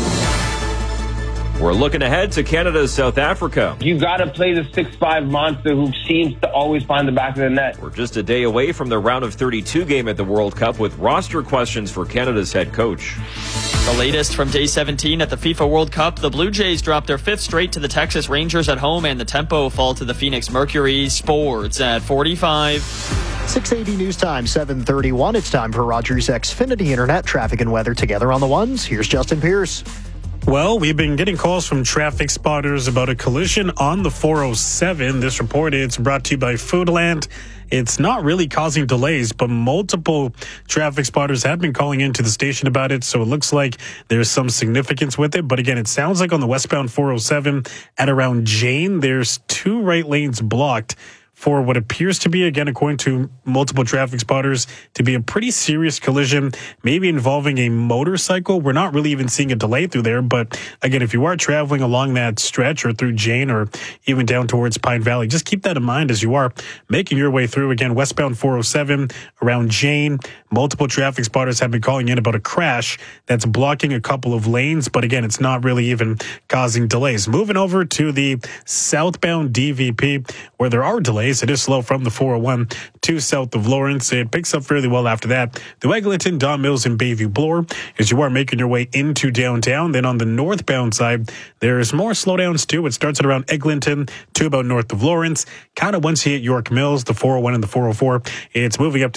We're looking ahead to Canada's South Africa. You got to play the six five monster who seems to always find the back of the net. We're just a day away from the round of thirty-two game at the World Cup with roster questions for Canada's head coach. The latest from day seventeen at the FIFA World Cup, the Blue Jays dropped their fifth straight to the Texas Rangers at home, and the tempo fall to the Phoenix Mercury. Sports at forty-five. six eighty News Time, seven thirty-one. It's time for Rogers Xfinity Internet traffic and weather together on the ones. Here's Justin Pierce. Well, we've been getting calls from traffic spotters about a collision on the four oh seven. This report is brought to you by Foodland. It's not really causing delays, but multiple traffic spotters have been calling into the station about it, so it looks like there's some significance with it. But again, it sounds like on the westbound four oh seven at around Jane, there's two right lanes blocked for what appears to be, again, according to multiple traffic spotters, to be a pretty serious collision, maybe involving a motorcycle. We're not really even seeing a delay through there, but again, if you are traveling along that stretch or through Jane or even down towards Pine Valley, just keep that in mind as you are making your way through. Again, westbound four oh seven around Jane, multiple traffic spotters have been calling in about a crash that's blocking a couple of lanes, but again, it's not really even causing delays. Moving over to the southbound D V P, where there are delays. It is slow from the four oh one to south of Lawrence. It picks up fairly well after that. The Eglinton, Don Mills, and Bayview Bloor as you are making your way into downtown. Then on the northbound side, there's more slowdowns too. It starts at around Eglinton to about north of Lawrence. Kind of once you hit York Mills, the four oh one and the four oh four, it's moving up to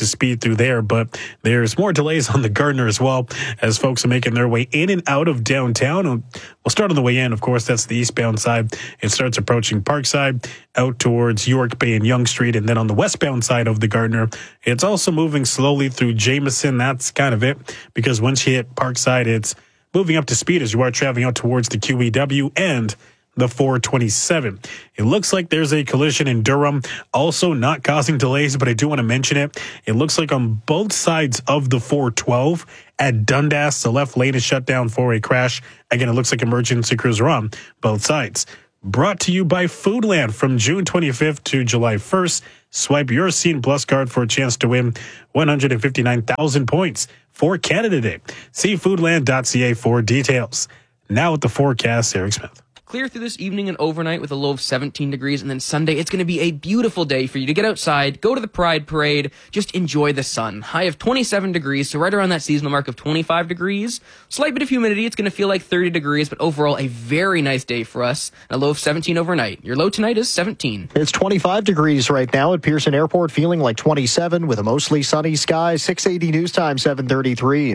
speed through there, but there's more delays on the Gardiner as well as folks are making their way in and out of downtown. We'll start on the way in. Of course, that's the eastbound side. It starts approaching Parkside out towards York Bay and Yonge Street. And then on the westbound side of the Gardiner, it's also moving slowly through Jameson. That's kind of it, because once you hit Parkside, it's moving up to speed as you are traveling out towards the Q E W and the four twenty-seven. It looks like there's a collision in Durham, also not causing delays, but I do want to mention it. It looks like on both sides of the four twelve at Dundas, the left lane is shut down for a crash. Again, it looks like emergency crews are on both sides. Brought to you by Foodland from June twenty-fifth to July first. Swipe your Scene Plus card for a chance to win one hundred fifty-nine thousand points for Canada Day. See foodland dot c a for details. Now with the forecast, Eric Smith. Clear through this evening and overnight with a low of seventeen degrees, and then Sunday it's going to be a beautiful day for you to get outside, go to the Pride Parade, just enjoy the sun. High of twenty-seven degrees, so right around that seasonal mark of twenty-five degrees. Slight bit of humidity, it's going to feel like thirty degrees, but overall a very nice day for us. A low of seventeen overnight. Your low tonight is seventeen. It's twenty-five degrees right now at Pearson Airport, feeling like twenty-seven with a mostly sunny sky. six eighty News Time, seven thirty-three.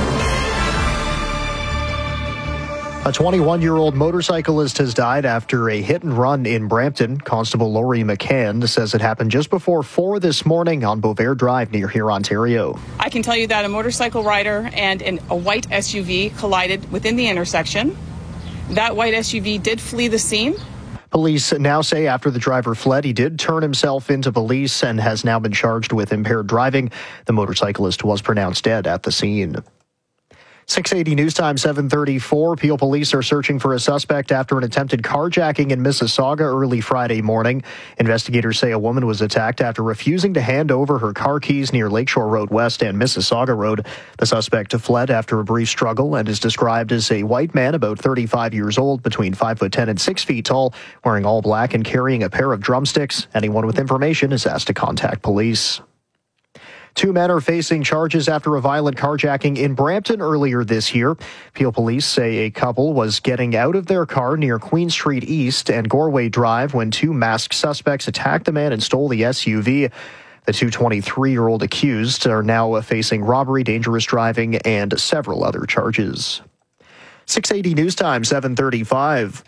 A twenty-one-year-old motorcyclist has died after a hit and run in Brampton. Constable Laurie McCann says it happened just before four this morning on Beauvair Drive near here, Ontario. I can tell you that a motorcycle rider and an, a white S U V collided within the intersection. That white S U V did flee the scene. Police now say after the driver fled, he did turn himself into police and has now been charged with impaired driving. The motorcyclist was pronounced dead at the scene. six eighty News Time, seven thirty-four. Peel police are searching for a suspect after an attempted carjacking in Mississauga early Friday morning. Investigators say a woman was attacked after refusing to hand over her car keys near Lakeshore Road West and Mississauga Road. The suspect fled after a brief struggle and is described as a white man about thirty-five years old, between five foot ten and six feet tall, wearing all black and carrying a pair of drumsticks. Anyone with information is asked to contact police. Two men are facing charges after a violent carjacking in Brampton earlier this year. Peel police say a couple was getting out of their car near Queen Street East and Goreway Drive when two masked suspects attacked the man and stole the S U V. The two twenty-three-year-old accused are now facing robbery, dangerous driving, and several other charges. six eighty News Time, seven thirty-five.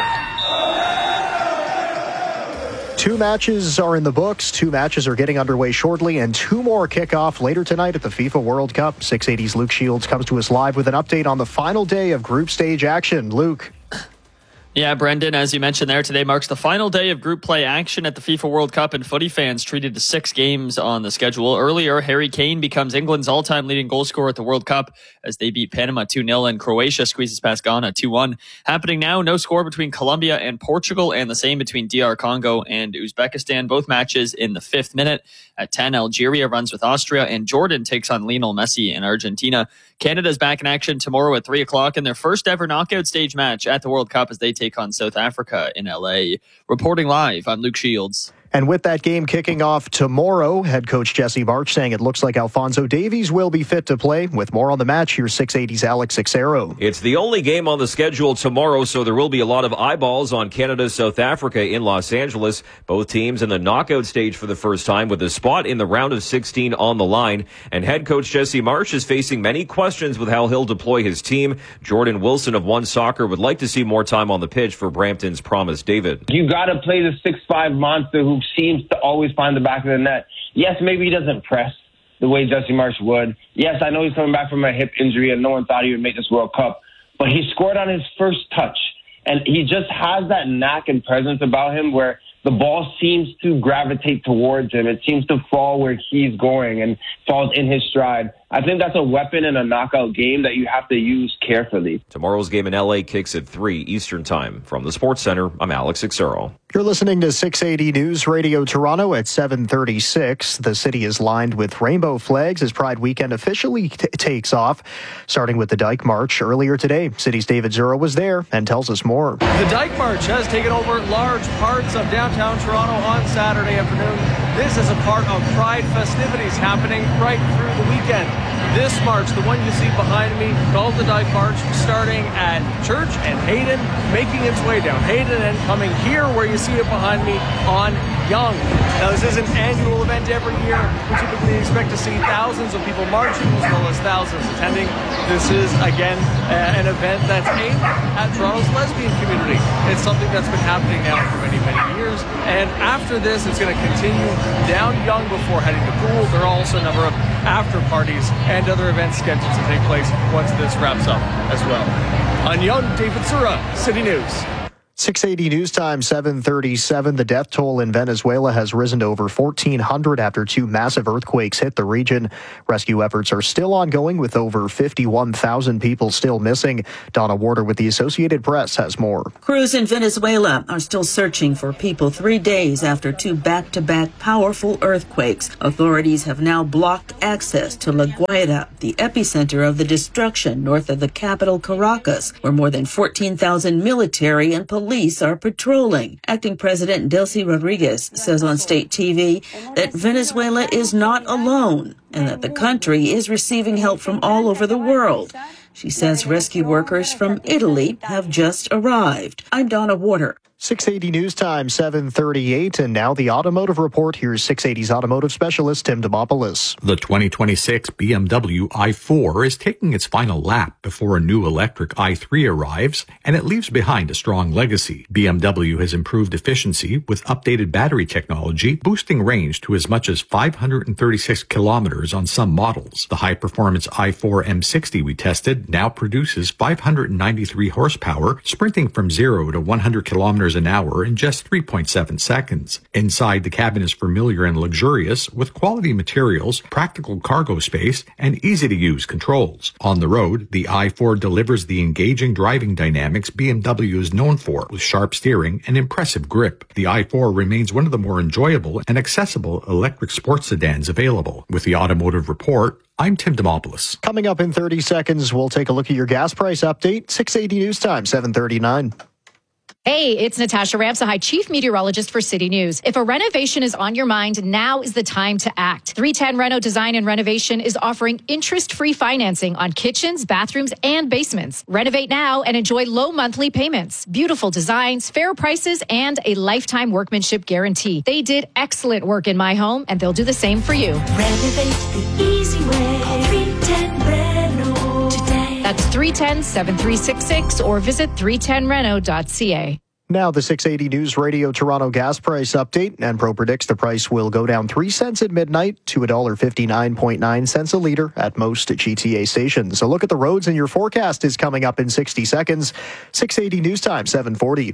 Two matches are in the books. Two matches are getting underway shortly, and two more kick off later tonight at the FIFA World Cup. six eighty's Luke Shields comes to us live with an update on the final day of group stage action. Luke. Yeah, Brendan, as you mentioned there, today marks the final day of group play action at the FIFA World Cup, and footy fans treated to six games on the schedule. Earlier, Harry Kane becomes England's all-time leading goal scorer at the World Cup as they beat Panama two nil and Croatia squeezes past Ghana two one. Happening now, no score between Colombia and Portugal, and the same between D R Congo and Uzbekistan. Both matches in the fifth minute. At ten, Algeria runs with Austria, and Jordan takes on Lionel Messi in Argentina. Canada's back in action tomorrow at three o'clock in their first ever knockout stage match at the World Cup as they take on South Africa in L A. Reporting live, I'm Luke Shields. And with that game kicking off tomorrow, head coach Jesse March saying it looks like Alphonso Davies will be fit to play. With more on the match, here's six eighty's Alex Xero. It's the only game on the schedule tomorrow, so there will be a lot of eyeballs on Canada-South Africa in Los Angeles. Both teams in the knockout stage for the first time with a spot in the round of sixteen on the line. And head coach Jesse March is facing many questions with how he'll deploy his team. Jordan Wilson of One Soccer would like to see more time on the pitch for Brampton's Promise David. You got to play the six five monster who seems to always find the back of the net. Yes, maybe he doesn't press the way Jesse March would. Yes, I know he's coming back from a hip injury and no one thought he would make this World Cup, but he scored on his first touch. And he just has that knack and presence about him where the ball seems to gravitate towards him. It seems to fall where he's going and falls in his stride. I think that's a weapon in a knockout game that you have to use carefully. Tomorrow's game in L A kicks at three Eastern Time. From the Sports Center, I'm Alex Xero. You're listening to six eighty News Radio Toronto at seven thirty-six. The city is lined with rainbow flags as Pride Weekend officially t- takes off, starting with the Dyke March earlier today. City's David Zura was there and tells us more. The Dyke March has taken over large parts of downtown Toronto on Saturday afternoon. This is a part of Pride festivities happening right through the weekend. This march, the one you see behind me, called the Dyke March, starting at Church and Hayden, making its way down Hayden and coming here where you see it behind me on Yonge. Now, this is an annual event every year. We typically expect to see thousands of people marching as well as thousands attending. This is, again, uh, an event that's aimed at Toronto's lesbian community. It's something that's been happening now for many, many years. And after this, it's going to continue down Yonge before heading to Poole. There are also a number of after parties and other events scheduled to take place once this wraps up as well. On Yonge, David Sura, City News. six eighty News Time, seven thirty-seven. The death toll in Venezuela has risen to over fourteen hundred after two massive earthquakes hit the region. Rescue efforts are still ongoing with over fifty-one thousand people still missing. Donna Warder with the Associated Press has more. Crews in Venezuela are still searching for people three days after two back-to-back powerful earthquakes. Authorities have now blocked access to La Guaira, the epicenter of the destruction north of the capital Caracas, where more than fourteen thousand military and police Police are patrolling. Acting President Delcy Rodriguez says on state T V that Venezuela is not alone and that the country is receiving help from all over the world. She says rescue workers from Italy have just arrived. I'm Donna Warder. six eighty News Time, seven thirty-eight, and now the Automotive Report. Here's six eighty's automotive specialist, Tim Demopoulos. The twenty twenty-six B M W i four is taking its final lap before a new electric i three arrives, and it leaves behind a strong legacy. B M W has improved efficiency with updated battery technology, boosting range to as much as five hundred thirty-six kilometers on some models. The high-performance i four M sixty we tested now produces five hundred ninety-three horsepower, sprinting from zero to one hundred kilometers an hour in just three point seven seconds. Inside, the cabin is familiar and luxurious with quality materials, practical cargo space, and easy-to-use controls. On the road, the i four delivers the engaging driving dynamics B M W is known for, with sharp steering and impressive grip. The i four remains one of the more enjoyable and accessible electric sports sedans available. With the Automotive Report, I'm Tim Demopoulos. Coming up in thirty seconds, we'll take a look at your gas price update. six eighty News Time, seven thirty-nine. Hey, it's Natasha Ramsahai, Chief Meteorologist for City News. If a renovation is on your mind, now is the time to act. three ten Reno Design and Renovation is offering interest-free financing on kitchens, bathrooms, and basements. Renovate now and enjoy low monthly payments, beautiful designs, fair prices, and a lifetime workmanship guarantee. They did excellent work in my home, and they'll do the same for you. Renovate the easy way. Call three ten Reno today. That's three one zero, seven three six six or visit three ten reno dot c a. Now the six eighty News Radio Toronto gas price update. Enpro predicts the price will go down three cents at midnight to one dollar fifty-nine point nine cents a liter at most G T A stations. A look at the roads and your forecast is coming up in sixty seconds. six eighty News Time, seven forty.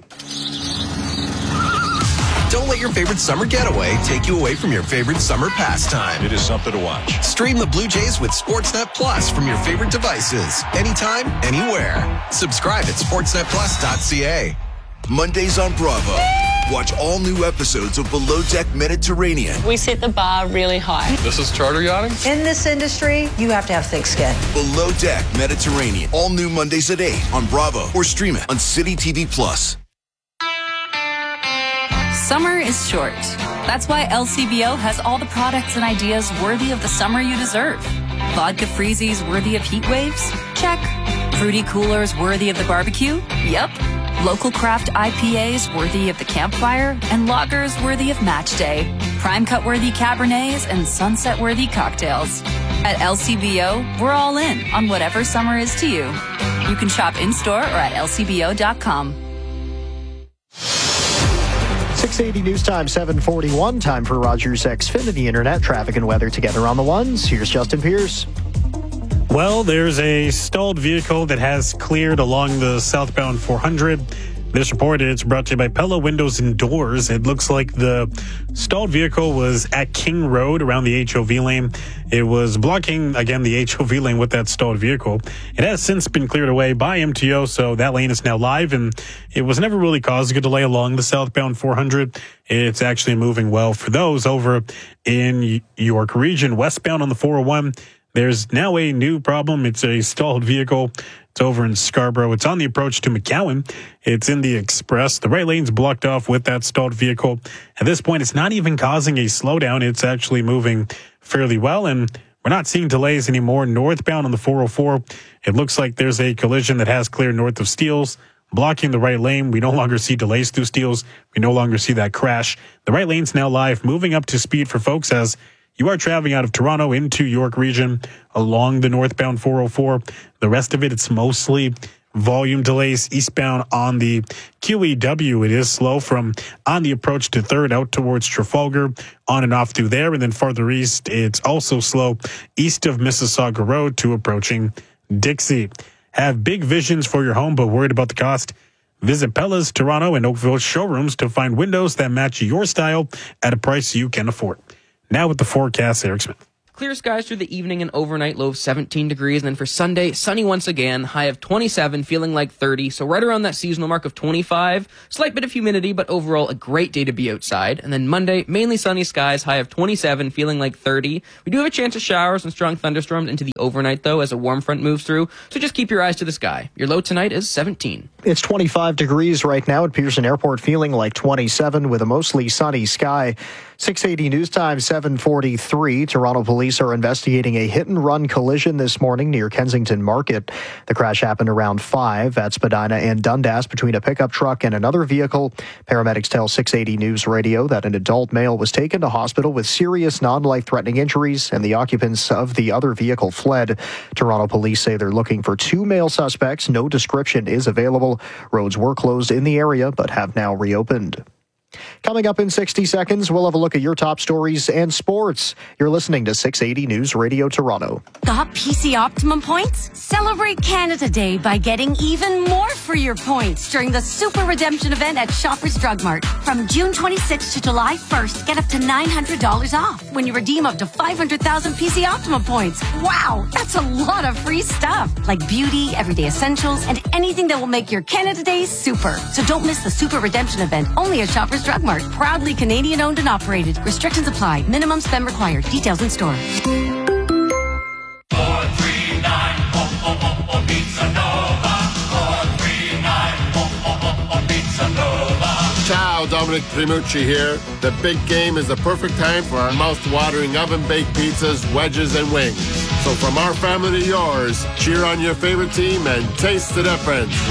Don't let your favorite summer getaway take you away from your favorite summer pastime. It is something to watch. Stream the Blue Jays with Sportsnet Plus from your favorite devices. Anytime, anywhere. Subscribe at sportsnet plus dot c a. Mondays on Bravo. Watch all new episodes of Below Deck Mediterranean. We set the bar really high. This is charter yachting? In this industry, you have to have thick skin. Below Deck Mediterranean. All new Mondays at eight on Bravo or stream it on City T V Plus. Summer is short. That's why L C B O has all the products and ideas worthy of the summer you deserve. Vodka freezies worthy of heat waves? Check. Fruity coolers worthy of the barbecue? Yep. Local craft I P As worthy of the campfire, and lagers worthy of match day. Prime cut worthy Cabernets and sunset worthy cocktails. At L C B O, we're all in on whatever summer is to you. You can shop in-store or at L C B O dot com. six eighty News Time, seven forty-one. Time for Rogers Xfinity Internet traffic and weather together on the ones. Here's Justin Pierce. Well, there's a stalled vehicle that has cleared along the southbound four hundred. This report is brought to you by Pella Windows and Doors. It looks like the stalled vehicle was at King Road around the H O V lane. It was blocking, again, the H O V lane with that stalled vehicle. It has since been cleared away by M T O, so that lane is now live, and it was never really causing a delay along the southbound four hundred. It's actually moving well for those over in York region. Westbound on the four oh one, there's now a new problem. It's a stalled vehicle. It's over in Scarborough. It's on the approach to McCowan. It's in the express. The right lane's blocked off with that stalled vehicle. At this point, it's not even causing a slowdown. It's actually moving fairly well. And We're not seeing delays anymore. Northbound on the four oh four, it looks like there's a collision that has cleared north of Steeles, blocking the right lane. We no longer see delays through Steeles. We no longer see that crash. The right lane's now live, moving up to speed for folks as you are traveling out of Toronto into York Region along the northbound four oh four. The rest of it, it's mostly volume delays eastbound on the Q E W. It is slow from on the approach to third out towards Trafalgar, on and off through there. And then farther east, it's also slow east of Mississauga Road to approaching Dixie. Have big visions for your home, but worried about the cost? Visit Pella's Toronto and Oakville showrooms to find windows that match your style at a price you can afford. Now with the forecast, Eric Smith. Clear skies through the evening and overnight, low of seventeen degrees. And then for Sunday, sunny once again, high of twenty-seven, feeling like thirty. So right around that seasonal mark of twenty-five. Slight bit of humidity, but overall a great day to be outside. And then Monday, mainly sunny skies, high of twenty-seven, feeling like thirty. We do have a chance of showers and strong thunderstorms into the overnight, though, as a warm front moves through. So just keep your eyes to the sky. Your low tonight is seventeen. It's twenty-five degrees right now at Pearson Airport, feeling like twenty-seven with a mostly sunny sky. six eighty News Time, seven forty-three. Toronto police are investigating a hit-and-run collision this morning near Kensington Market. The crash happened around five at Spadina and Dundas between a pickup truck and another vehicle. Paramedics tell six eighty News Radio that an adult male was taken to hospital with serious non-life-threatening injuries, and the occupants of the other vehicle fled. Toronto police say they're looking for two male suspects. No description is available. Roads were closed in the area but have now reopened. Coming up in sixty seconds, we'll have a look at your top stories and sports. You're listening to six eighty News Radio Toronto. Got P C Optimum points? Celebrate Canada Day by getting even more for your points during the Super Redemption event at Shoppers Drug Mart. From June twenty-sixth to July first, get up to nine hundred dollars off when you redeem up to five hundred thousand P C Optimum points. Wow, that's a lot of free stuff, like beauty, everyday essentials, and anything that will make your Canada Day super. So don't miss the Super Redemption event, only at Shoppers Drug Mart. Proudly Canadian owned and operated. Restrictions apply. Minimum spend required. Details in store. Ciao, Dominic Primucci here. The big game is the perfect time for our mouth-watering oven-baked pizzas, wedges, and wings. So from our family to yours, cheer on your favorite team and taste the difference.